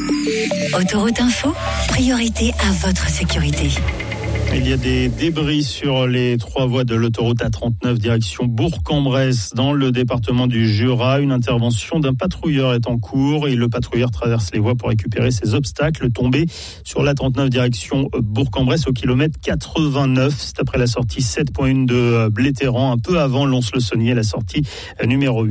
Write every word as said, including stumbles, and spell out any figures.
Autoroute Info, priorité à votre sécurité. Il y a des débris sur les trois voies de l'autoroute A trente-neuf direction Bourg-en-Bresse dans le département du Jura. Une intervention d'un patrouilleur est en cours et le patrouilleur traverse les voies pour récupérer ces obstacles tombés sur l'A trente-neuf direction Bourg-en-Bresse au kilomètre quatre-vingt-neuf. C'est après la sortie sept point un de Blétéran, un peu avant Lons-le-Saunier, la sortie numéro huit.